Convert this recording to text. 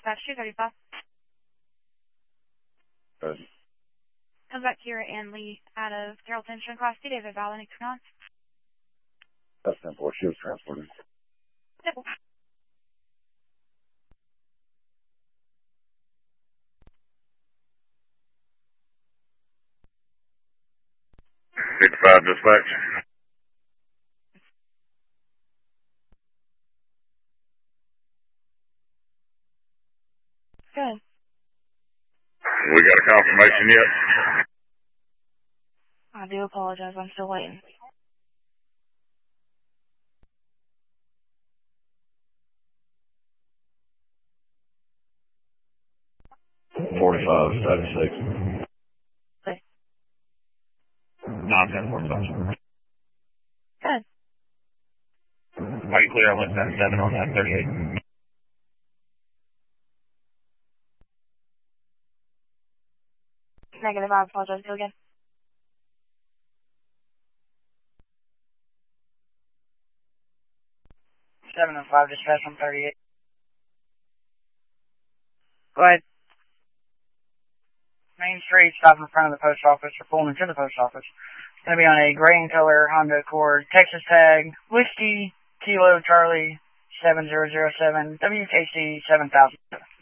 Dispatch 235. Good. Comes back Kira and Lee out of Carrollton, Trent Class C, David Valley, Crown. That's 10-4. She was transported. Yep. Five dispatch. Good. We got a confirmation yet? I do apologize. I'm still waiting. $45, 76. Okay. $9.45. Good. White clear, I went 7 on 938. Negative. I apologize. Go again. 7 and 5 dispatch on 38. Go ahead. Main Street, stop in front of the post office, or pulling into the post office. It's going to be on a gray and color Honda Accord, Texas tag, Whiskey, Kilo, Charlie, 7007, WKC 7000.